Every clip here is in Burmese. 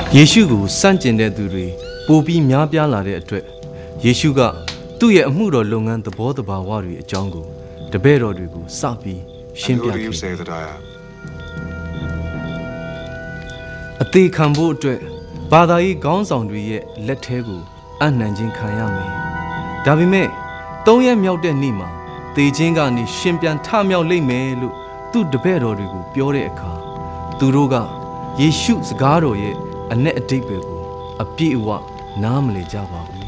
ယေရှုကိုစန့်ကျင်တဲ့သူတွေပိုပြီးများပြားလာတဲ့အတွက်ယေရှုကသူ့ရဲ့အမှုတော်လုပ်ငန်းသဘောတဘာဝတွေအကြောင်းကိုတပည့်တော်တွေကိုစပြီးရှင်းပြခဲ့အသေးခံဖို့အတွက်ဘာသာရေးခေါင်းဆောင်တွေရဲ့လက်ထဲကိုအနှံခြင်းခံရမယ်။ဒါပေမဲ့၃ရက်မြောက်တဲ့နေ့မှာသေခြင်းကနေရှင်ပြန်ထမြောက်လိမ့်မယ်လို့သူ့တပည့်တော်တွေကိုပြောတဲ့အခါသူတို့ကယေရှုစကားတော်ရဲ့အ내အဓိပ္ပာယ်ကိုအပြည့်အဝနားမလည်ကြပါဘူး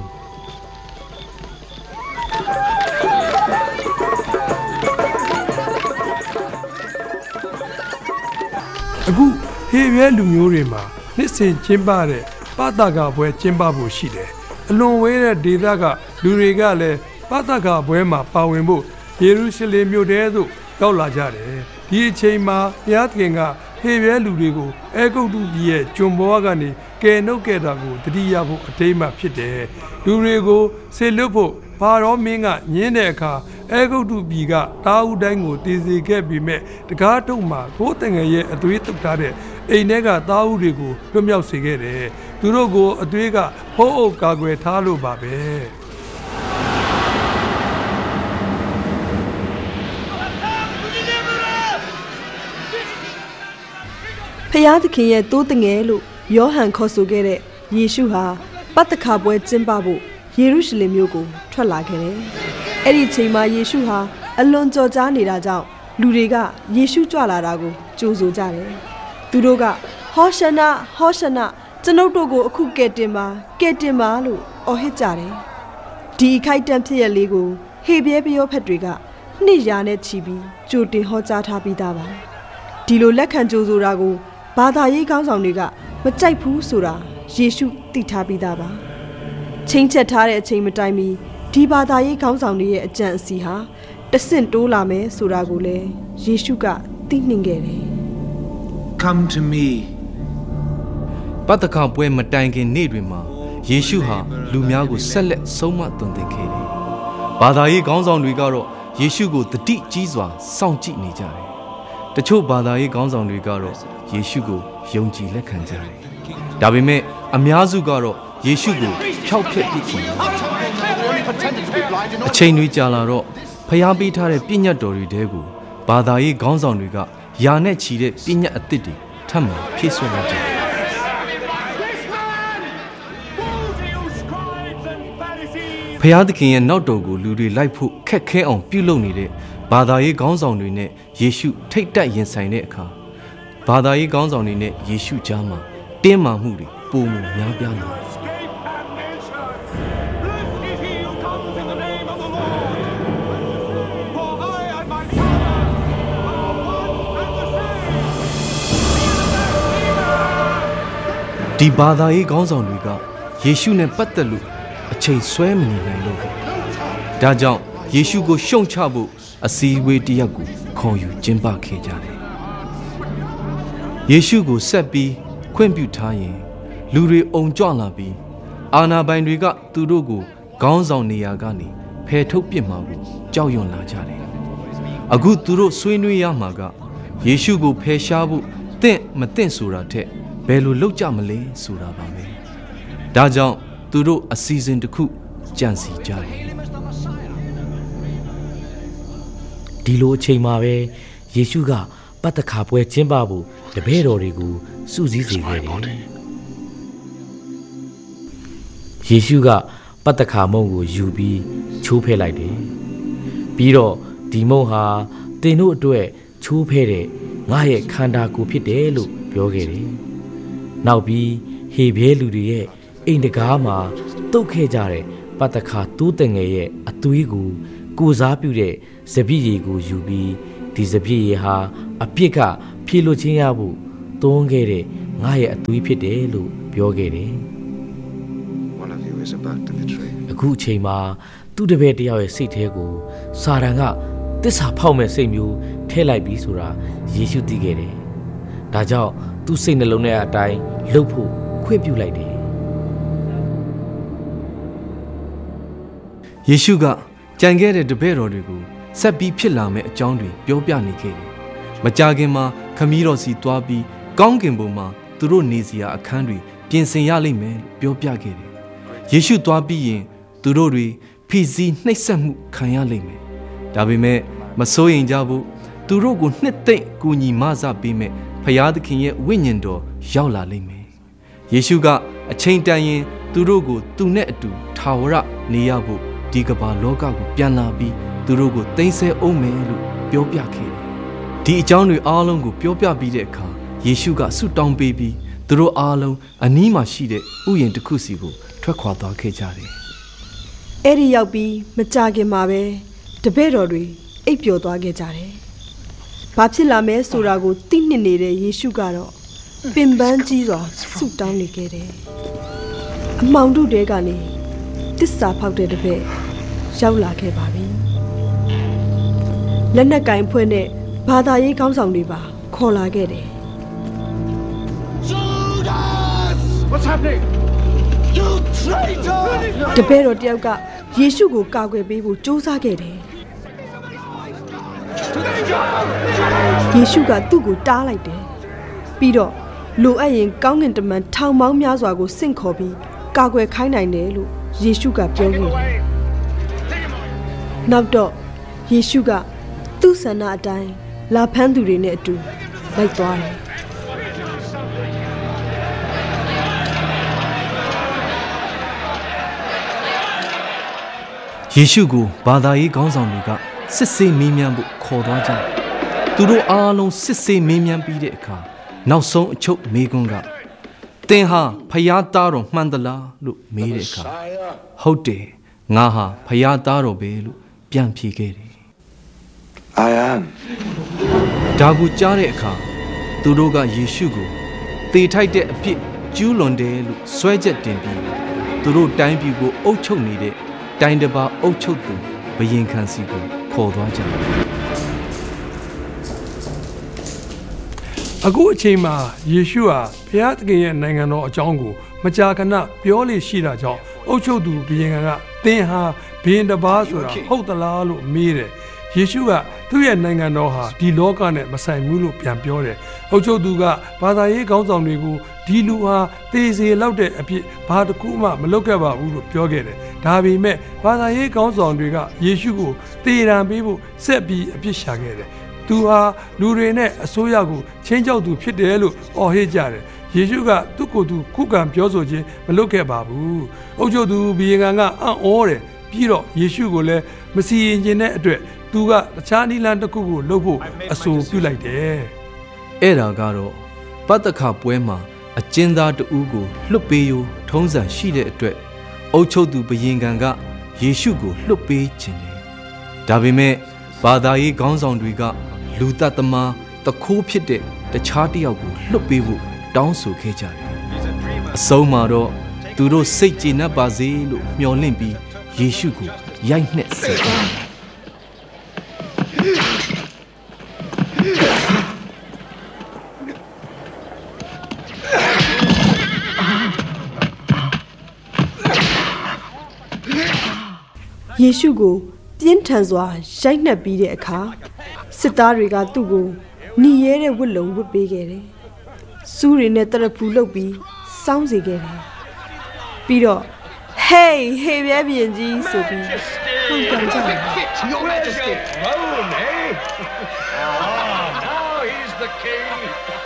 အခုဟေဘဲလူမျိုးတွေမှာနှစ်စဉ်ကျင်းပတဲ့ပသကပွဲကျင်းပဖို့ရှိတယ်အလွန်ဝေးတဲ့ဒေသကလူတွေကလည်းပသကပွဲမှာပါဝင်ဖို့ယေရုရှလင်မြို့ထဲသို့ရောက်လာကြတယ်ဒီအချိန်မှာဘုရားသခင်ကဟေဘဲလူတွေကိုအဲဂုတ္တုပြည်ရဲ့ကျွန်ဘဝကနေကယ်နှုတ်ခဲ့တာကိုတတိယဖို့အထိမ်းအမှတ်ဖြစ်တယ်လူတွေကိုဆေလွတ်ဖို့ဘာရောမင်းကညင်းတဲ့အခါအဲဂုတ္တုပြည်ကတာဝုတိုင်းကိုတည်စေခဲ့ပြီးမဲ့တကားတုံမှာကိုယ်တငယ်ရဲ့အသွေးတုတ်ထားတဲ့အိမ်ထဲကတာဝုတွေကိုလွတ်မြောက်စေခဲ့တယ်သူတို့ကိုအသွေးကဖုံးအုပ်ကာကွယ်ထားလို့ပါပဲဖျားသခင်ရဲ့တိုးတငယ်လို့ယောဟန်ခေါ်ဆိုခဲ့တဲ့ယေရှုဟာပတ္တခါပွဲကျင်းပဖို့ယေရုရှလင်မြို့ကိုထွက်လာခဲ့တယ်။အဲ့ဒီချိန်မှာယေရှုဟာအလွန်ကြော်ကြားနေတာကြောင့်လူတွေကယေရှုကြွလာတာကိုကြိုဆိုကြတယ်။သူတို့ကဟောရှနာဟောရှနာကျွန်ုပ်တို့ကိုအခုကယ်တင်ပါလို့အော်ဟစ်ကြတယ်။ဒီခိုက်တန့်ဖြစ်ရလေးကိုဟေဘဲပယောဖက်တွေကနှစ်ရာနဲ့ချီပြီးကြိုတင်ဟောကြားထားပြီးသားပါ။ဒီလိုလက်ခံကြိုဆိုတာကိုဘာသာရေးခေါင်းဆောင်တွေကမကြိုက်ဘူးဆိုတာယေရှုသိထားပြီးသားပါချိန်ချက်ထားတဲ့အချိန်မတိုင်မီဒီဘာသာရေးခေါင်းဆောင်တွေရဲ့အကြံအစီဟာတဆင့်တိုးလာမယ်ဆိုတာကိုလည်းယေရှုကသိနှင်ခဲ့တယ် Come to me ပတ္တကပွဲမတိုင်ခင်နေ့တွေမှာယေရှုဟာလူများကိုဆက်လက်ဆုံးမသွန်သင်ခဲ့တယ်ဘာသာရေးခေါင်းဆောင်တွေကတော့ယေရှုကိုတတိကြီးစွာစောင့်ကြည့်နေကြတယ်တချို့ဘာသာရေးခေါင်းဆောင်တွေကတော့ယေရှုကိုယုံကြည်လက်ခံကြတယ်။ဒါပေမဲ့အများစုကတော့ယေရှုကိုဖျောက်ဖျက်ပစ်ချင်တယ်။အချိန်တွေကြာလာတော့ဖျားပေးထားတဲ့ပညတ်တော်တွေတဲကိုဘာသာရေးခေါင်းဆောင်တွေကယာနဲ့ချီတဲ့ပညတ်အသစ်တွေထပ်မံဖြည့်ဆွတ်လိုက်ကြတယ်။ဖျားသခင်ရဲ့နောက်တော်ကိုလူတွေလိုက်ဖို့ခက်ခဲအောင်ပြုလုပ်နေတဲ့ဘာသာရေးခေါင်းဆောင်တွေနဲ့ယေရှုထိတ်တက်ရင်ဆိုင်တဲ့အခါဘာသာရေးခေါင်းဆောင်တွေနဲ့ယေရှုကြားမှာတင်းမာမှုတွေပိုမိုများပြားလာတယ်ဒီဘာသာရေးခေါင်းဆောင်တွေကယေရှုနဲ့ပတ်သက်လို့အချိန်ဆွဲမနေနိုင်လို့ပဲဒါကြောင့်ယေရှုကိုရှုံချဖို့အစည်းအဝေးတစ်ရပ်ကိုခေါ်ယူကျင်းပခဲ့ကြတယ်ယေရှုကိုဆက်ပြီးခွင့်ပြုထားရင်လူတွေအုံကြွလာပြီးအာဏာပိုင်တွေကသူတို့ကိုခေါင်းဆောင်နေရာကနေဖယ်ထုတ်ပစ်မှာကိုကြောက်ရွံ့လာကြတယ်အခုသူတို့ဆွေးနွေးရမှာကယေရှုကိုဖယ်ရှားဖို့တင့်မတင့်ဆိုတာထက်ဘယ်လိုလုပ်ကြမလဲဆိုတာပါပဲဒါကြောင့်သူတို့အစီအစဉ်တစ်ခုကြံစီကြတယ်ဒီလိုအချိန်မှာပဲယေရှုကပတ္တခါပွဲကျင်းပဖို့တပည့်တော်တွေကိုစုစည်းစေခဲ့တယ်ယေရှုကပတ္တခါမုန့်ကိုယူပြီးချိုးဖဲ့လိုက်တယ်ပြီးတော့ဒီမုန့်ဟာသင်တို့အတွက်ချိုးဖဲ့တဲ့ငါရဲ့ခန္ဓာကိုယ်ဖြစ်တယ်လို့ပြောခဲ့တယ်နောက်ပြီးဟေဘဲလူတွေရဲ့အိမ်တကားမှာတုတ်ခဲ့ကြတဲ့ပတ္တခါတိုးတငယ်ရဲ့အသွေးကိုစားပြုတဲ့စပည့်ရည်ကိုယူပြီးဒီစပည့်ရည်ဟာအပြစ်ကဖြေလို့ချင်းရဖို့သွန်းခဲ့တဲ့ငါရဲ့အသွေးဖြစ်တယ်လို့ပြောခဲ့တယ်အခုအချိန်မှာသူ့တပည့်တယောက်ရဲ့စိတ်ထဲကိုစာတန်ကတစ္ဆာဖောက်မဲ့စိတ်မျိုးထည့်လိုက်ပြီးဆိုတာယေရှုသိခဲ့တယ်ဒါကြောင့်သူ့စိတ်နှလုံးထဲအတိုင်းလှုပ်ဖို့ခွင့်ပြုလိုက်တယ်ယေရှုကကြံခဲ့တဲ့တပည့်တော်တွေကိုဆက်ပြီးဖြစ်လာမယ့်အကြောင်းတွေပြောပြနေခဲ့တယ်မကြာခင်မှာခမည်းတော်စီသွားပြီးကောင်းကင်ဘုံမှာသူတို့နေစရာအခန်းတွေပြင်ဆင်ရလိမ့်မယ်လို့ပြောပြခဲ့တယ်ယေရှုသွားပြီးရင်သူတို့တွေဖိစီးနှိပ်စက်မှုခံရလိမ့်မယ်ဒါပေမဲ့မစိုးရင်ကြဘူးသူတို့ကိုနှစ်သိမ့်ကူညီမဆပေးမယ်ဖျားသခင်ရဲ့ဝိညာဉ်တော်ရောက်လာလိမ့်မယ်ယေရှုကအချိန်တန်ရင်သူတို့ကိုသူနဲ့အတူထာဝရနေရဖို့ဒီကမ္ဘာလောကကိုပြန်လာပြီးသူတို့ကိုသိမ်းဆည်းအောင်မယ်လို့ပြောပြခဲ့တယ်ဒီအကြောင်းတွေအားလုံးကိုပြောပြပြီးတဲ့အခါယေရှုကဆုတောင်းပေးပြီးသူတို့အားလုံးအနီးမှာရှိတဲ့ဥယျာဉ်တစ်ခုစီကိုထွက်ခွာသွားခဲ့ကြတယ်အဲ့ဒီရောက်ပြီးမကြခင်မှာပဲတပည့်တော်တွေအိပ်ပျော်သွားခဲ့ကြတယ်ဘာဖြစ်လာမဲဆိုတာကိုသိနှစ်နေတဲ့ယေရှုကတော့ပင်ပန်းကြီးစွာဆုတောင်းနေခဲ့တယ်အမောင်တို့တဲကနေတစ္ဆာဖောက်တဲ့တပည့်ရောက်လာခဲ့ပါပြီလက်နက်ကင်ဖွဲ့နဲ့ဘာသာရေးခေါင်းဆောင်တွေပါခေါ်လာခဲ့တယ် What's happening? You traitor! တပည့်တော်တယောက်ကယေရှုကိုကာကွယ်ပေးဖို့ကြိုးစားခဲ့တယ်ယေရှုကသူ့ကိုတားလိုက်တယ်ပြီးတော့လိုအပ်ရင်ကောင်းကင်တမန်ထောင်ပေါင်းများစွာကိုဆင့်ခေါ်ပြီးကာကွယ်ခိုင်းနိုင်တယ်လို့ယေရှုကပြောခဲ့တယ်နောက်တော့ယေရှုကသူ့ဆန္ဒအတိုင်းလာဖမ်းသူတွေနဲ့အတူလိုက်သွားတယ်ယေရှုကိုဘာသာရေးခေါင်းဆောင်တွေကစစ်ဆေးမေးမြန်းဖို့ခေါ်သွားကြတယ်သူတို့အားလုံးစစ်ဆေးမေးမြန်းပြီးတဲ့အခါနောက်ဆုံးအချုပ်မေးခွန်းကသင်ဟာဖျားသားတော်မှန်သလားလို့မေးတဲ့အခါဟုတ်တယ်ငါဟာဖျားသားတော်ပဲလို့ပြန်ဖြေခဲ့တယ် I am ဒါကိုကြားတဲ့အခါသူတို့ကယေရှုကိုသေထိုက်တဲ့အဖြစ်ကျူးလွန်တယ်လို့ဆွဲချက်တင်ပြီးသူတို့တိုင်းပြည်ကိုအုပ်ချုပ်နေတဲ့တိုင်းတစ်ပါးအုပ်ချုပ်သူဘယင်ခံစီကိုခေါ်သွားကြတယ်အခုအချိန်မှာယေရှုဟာဘုရားသခင်ရဲ့နိုင်ငံတော်အကြောင်းကိုမကြာခဏပြောလေရှိတာကြောင့်အုပ်ချုပ်သူဘုရင်ကသင်ဟာဘုရင်တစ်ပါးဆိုတာဟုတ်သလားလို့မေးတယ်ယေရှုကသူ့ရဲ့နိုင်ငံတော်ဟာဒီလောကနဲ့မဆိုင်ဘူးလို့ပြန်ပြောတယ်အုပ်ချုပ်သူကဘာသာရေးခေါင်းဆောင်တွေကိုဒီလူဟာသေစေလောက်တဲ့အဖြစ်ဘာတစ်ခုမှမလုပ်ခဲ့ပါဘူးလို့ပြောခဲ့တယ်ဒါပေမဲ့ဘာသာရေးခေါင်းဆောင်တွေကယေရှုကိုသေရန်ပေးဖို့ဆက်ပြီးအပြစ်ရှာခဲ့တယ်သူဟာလူတွေနဲ့အစိုးရကိုချင်းကြောက်သူဖြစ်တယ်လို့အော်ဟစ်ကြတယ်ယေရှုကသူ့ကိုယ်သူခုခံပြောဆိုခြင်းမလုပ်ခဲ့ပါဘူးအုပ်ချုပ်သူဘုရင်ကအံ့ဩတယ်ပြီးတော့ယေရှုကိုလည်းမစီရင်ခြင်းတဲ့အတွက်သူကတခြားနိလန်တစ်ခုကိုလုပ်ဖို့အဆိုပြုလိုက်တယ်အဲ့ဒါကတော့ပတ္တခပွဲမှာအကျဉ်းသားတဦးကိုလွတ်ပေးရိုးထုံးစံရှိတဲ့အတွက်အုပ်ချုပ်သူဘုရင်ကယေရှုကိုလွတ်ပေးခြင်းတယ်ဒါပေမဲ့ဘာသာရေးခေါင်းဆောင်တွေကလူသတ်သမားတခိုးဖြစ်တဲ့တခြားတစ်ယောက်ကိုလွတ်ပေးဖို့တောင်းဆိုခဲ့ကြတယ်အဆုံးမှာတော့သူတို့စိတ်ကျေနပ်ပါစေလို့မျှော်လင့်ပြီးယေရှုကိုရိုက်နှက်စေတယ်ယေရှုကိုပြင်းထန်စွာရိုက်နှက်ပြီးတဲ့အခါစစ်သားတွေကသူ့ကိုหนีရဲတဲ့ဝတ်လုံဝတ်ပေးခဲ့တယ်။စူးတွေနဲ့တရဖူလုပ်ပြီးစောင်းစေခဲ့တယ်။ပြီးတော့ Hey ဟေပြဲပြင်ကြီးဆိုပြီးဟုတ်ကြကြတယ်။ Your Majesty Rome, eh? Now he's the king.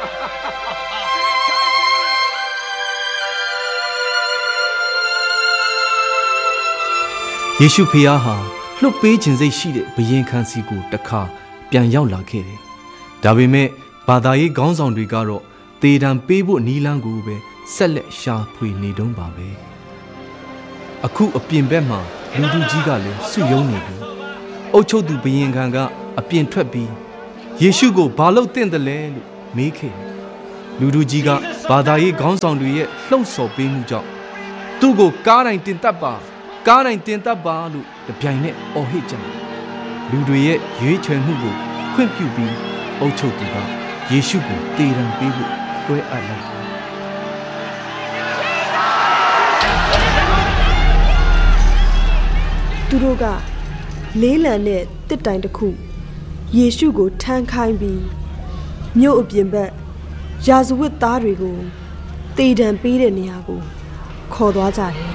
ယေရှုဖျားဟာလွတ်ပေးခြင်းစိတ်ရှိတဲ့ဘုရင်ခံစီကိုတစ်ခါပြန်ရောက်လာခဲ့တယ်။ဒါပေမဲ့ဘာသာရေးခေါင်းဆောင်တွေကတော့သေတံပေးဖို့နီးလန်းကိုပဲဆက်လက်ရှာဖွေနေတုန်းပါပဲ။အခုအပြင်ဘက်မှာလူသူကြီးကလည်းစုယုံနေပြီ။အုတ်ချုပ်သူဘုရင်ခံကအပြင်ထွက်ပြီးယေရှုကိုဘာလို့တင့်တယ်လဲလို့မေးခဲ့တယ်။လူသူကြီးကဘာသာရေးခေါင်းဆောင်တွေရဲ့လှုံ့ဆော်ပေးမှုကြောင့်သူ့ကိုကားတိုင်းတင်တပ်ပါကားတိုင်းတင်တပ်ပါလို့တပြိုင်နက်အော်ဟစ်ကြတယ်လူတွေရဲ့ရွေးချယ်မှုကိုခွင့်ပြုပြီးအုပ်ချုပ်သူကယေရှုကိုတေတံပေးဖို့လွှဲအပ်လိုက်တယ်သူတို့ကလေးလံတဲ့တစ်တိုင်တစ်ခုယေရှုကိုထမ်းခိုင်းပြီးမြို့အပြင်ဘက်ရာဇဝတ်သားတွေကိုတေတံပေးတဲ့နေရာကိုခေါ်သွားကြတယ်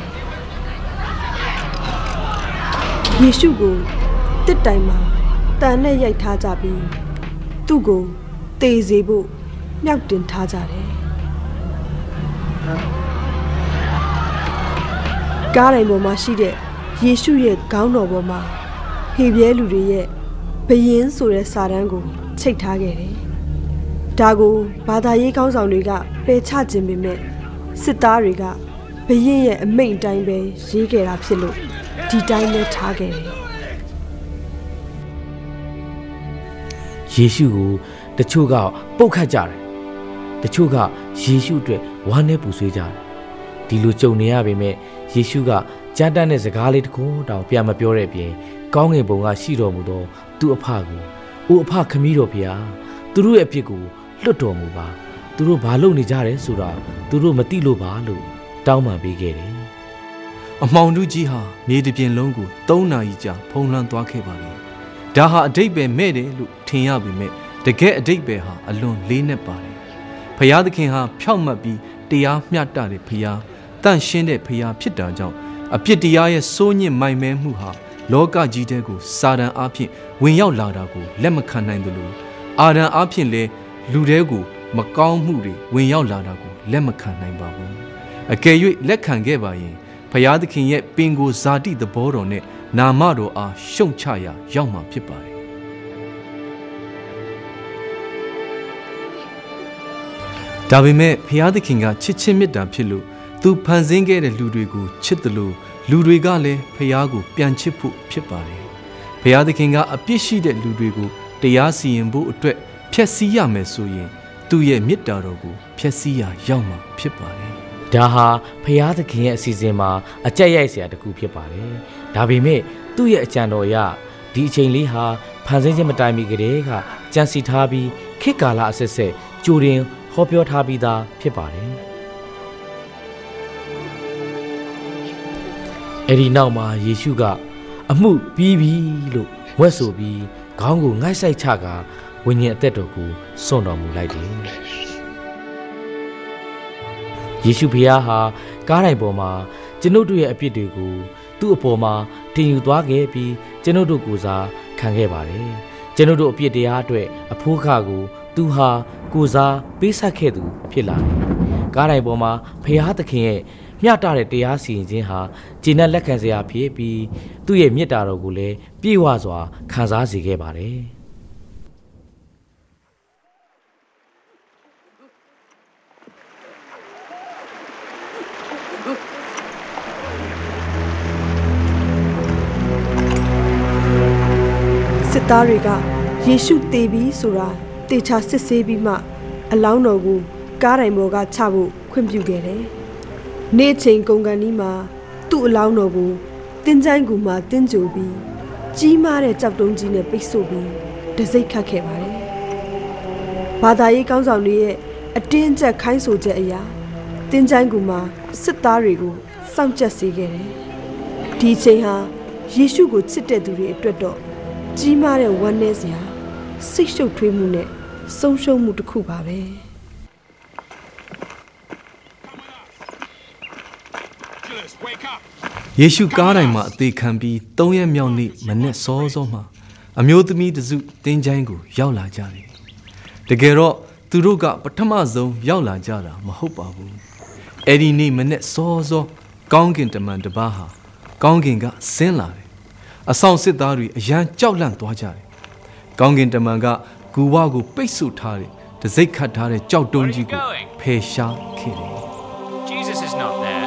ယေရှုကိုတစ်တိုင်မှာတန်နဲ့ရိုက်ထားကြပြီးသူ့ကိုတေစေဖို့မြောက်တင်ထားကြတယ်ကားတိုင်းပေါ်မှာရှိတဲ့ယေရှုရဲ့ခေါင်းတော်ပေါ်မှာဟေပြဲလူတွေရဲ့ဘယင်းဆိုတဲ့စာတန်းကိုချိတ်ထားခဲ့တယ်ဒါကိုဘာသာရေးခေါင်းဆောင်တွေကပယ်ချခြင်းပေမဲ့စစ်သားတွေကဘယင်းရဲ့အမိန့်အတိုင်းပဲရေးခဲ့တာဖြစ်လို့ဒီတိုင်းပဲထားခဲ့တယ်ယေရှုကိုတချို့ကပုတ်ခတ်ကြတယ်တချို့ကယေရှုအတွက်ဝမ်းနဲ့ပူဆွေးကြတယ်ဒီလိုကြုံနေရပေမဲ့ယေရှုကကြမ်းတမ်းတဲ့စကားလေးတစ်ခုတောင်ပြန်မပြောတဲ့အပြင်ကောင်းငင်ဘုံကရှိတော်မူသောသူ့အဖကိုအိုအဖခမည်းတော်ဖေဟာသူတို့ရဲ့အပြစ်ကိုလွတ်တော်မူပါသူတို့ဘာလုပ်နေကြတယ်ဆိုတာသူတို့မသိလို့ပါလို့တောင်းပန်ပေးခဲ့တယ်အမှောင်ထုကြီးဟာမြေတစ်ပြင်လုံးကို3 နာရီကြာဖုံးလွှမ်းသွားခဲ့ပါပြီဒါဟာအတိတ်ပဲမဲ့တယ်လို့ထင်ရပေမဲ့တကယ်အတိတ်ပဲဟာအလွန်လေးနက်ပါတယ်ဖယားသခင်ဟာဖြောင့်မတ်ပြီးတရားမျှတတဲ့ဖယားတန့်ရှင်းတဲ့ဖယားဖြစ်တာကြောင့်အပြစ်တရားရဲ့စိုးညစ်မိုင်မဲမှုဟာလောကကြီးတဲ့ကိုစာတန်အားဖြင့်ဝင်ရောက်လာတာကိုလက်မခံနိုင်သလိုအာဒံအားဖြင့်လည်းလူတဲကိုမကောင်းမှုတွေဝင်ရောက်လာတာကိုလက်မခံနိုင်ပါဘူးအကယ်၍လက်ခံခဲ့ပါရင်ဖယားသခင်ရဲ့ပင်ကိုဇာတိသဘောတော်နဲ့နာမတော်အားရှုံချရာရောက်မှာဖြစ်ပါတယ်ဒါပေမဲ့ဖယားသခင်ကချစ်ချင်းမေတ္တာဖြစ်လို့သူဖန်ဆင်းခဲ့တဲ့လူတွေကိုချစ်တယ်လို့လူတွေကလည်းဖယားကိုပြန်ချစ်ဖို့ဖြစ်ပါတယ်ဖယားသခင်ကအပြစ်ရှိတဲ့လူတွေကိုတရားစီရင်ဖို့အတွက်ဖျက်ဆီးရမယ်ဆိုရင်သူ့ရဲ့မေတ္တာတော်ကိုဖျက်ဆီးရာရောက်မှာဖြစ်ပါတယ်ဒါဟာဖယားသခင်ရဲ့အစီအစဉ်မှာအကြက်ရိုက်စရာတစ်ခုဖြစ်ပါတယ်ဒါပေမဲ့သူ့ရဲ့အကြံတော်အရဒီအချိန်လေးဟာဖန်ဆင်းခြင်းမတိုင်မီကတည်းကကြံစီထားပြီးခေတ်ကာလအဆက်ဆက်ကြိုတင်ဟောပြောထားပြီးသားဖြစ်ပါတယ်အဲ့ဒီနောက်မှာယေရှုကအမှုပြီးပြီလို့ဝက်ဆိုပြီးခေါင်းကိုငိုက်ဆိုင်ချကဝိညာဉ်အသက်တော်ကိုစွန့်တော်မူလိုက်တယ်ယေရှုဖျားဟာကားတိုင်းပေါ်မှာကျွန်ုပ်တို့ရဲ့အပြစ်တွေကိုသူ့အပေါ်မှာတင်ယူသွားခဲ့ပြီးကျွန်ုပ်တို့ကိုစားခံခဲ့ပါတယ်ကျွန်ုပ်တို့အပြစ်တရားအတွက်အဖိုးခကိုသူဟာကိုစားပေးဆက်ခဲ့သူဖြစ်လာတယ်ကားတိုင်းပေါ်မှာဖျားသခင်ရဲ့မျှတတဲ့တရားစီရင်ခြင်းဟာကျေနပ်လက်ခံစရာဖြစ်ပြီးသူ့ရဲ့မေတ္တာတော်ကိုလည်းပြည့်ဝစွာခံစားစေခဲ့ပါတယ်စစ်သားတွေကယေရှုသေပြီဆိုတာတေချာစစ်ဆေးပြီးမှအလောင်းတော်ကိုကားတိုင်ပေါ်ကချဖို့ခွင့်ပြုခဲ့တယ်။နေ့ချိန်ကုန်ကန်ဒီမှာသူ့အလောင်းတော်ကိုတင်းချိုင်းကူမှာတင်းကြိုပြီးကြီးမားတဲ့ကြောက်တုံးကြီးနဲ့ပိတ်ဆို့ပြီးတစိမ့်ခတ်ခဲ့ပါတယ်။ဘာသာရေးကောင်းဆောင်တွေရဲ့အတင်းကျပ်ခိုင်းဆိုချက်အရာတင်းချိုင်းကူမှာစစ်သားတွေကိုစောင့်ကြပ်စေခဲ့တယ်။ဒီချိန်ဟာယေရှုကိုချစ်တဲ့သူတွေအတွက်တော့ကြီးမားတဲ့ဝမ်းနည်းစရာစိတ်ရှုပ်ထွေးမှုနဲ့ဆုံးရှုံးမှုတစ်ခုပါပဲယေရှုကားတိုင်းမှာအသေးခံပြီး3 ရက်မြောက်နေ့မနေ့စောစောမှာအမျိုးသမီးတစုတင်းချိုင်းကိုရောက်လာကြတယ်တကယ်တော့သူတို့ကပထမဆုံးရောက်လာကြတာမဟုတ်ပါဘူးအဲ့ဒီနေ့မနေ့စောစောကောင်းကင်တမန်တစ်ပါးဟာကောင်းကင်ကဆင်းလာတယ်အဆောင်စစ်သားတွေအရန်ကြောက်လန့်သွားကြတယ်ကောင်းကင်တမန်ကဂူဝါကိုပိတ်ဆို့ထားတယ်တစိမ့်ခတ်ထားတဲ့ကြောက်တုံးကြီးကိုဖယ်ရှားခဲ့တယ် Jesus is not there.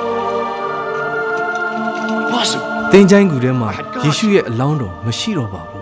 တင်းချိုင်းကူထဲမှာယေရှုရဲ့အလောင်းတော်မရှိတော့ပါဘူး